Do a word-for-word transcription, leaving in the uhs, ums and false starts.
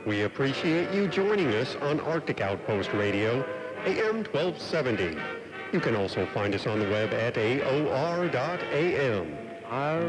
We appreciate you joining us on Arctic Outpost Radio, A M twelve seventy. You can also find us on the web at A O R dot A M.